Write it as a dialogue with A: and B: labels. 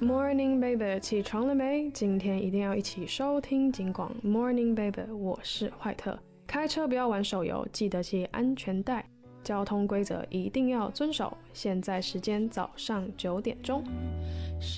A: Morning baby， 起床了没？今天一定要一起收听警广 Morning baby， 我是坏特。开车不要玩手游，记得系安全带。交通规则一定要遵守。现在时间早上9点钟。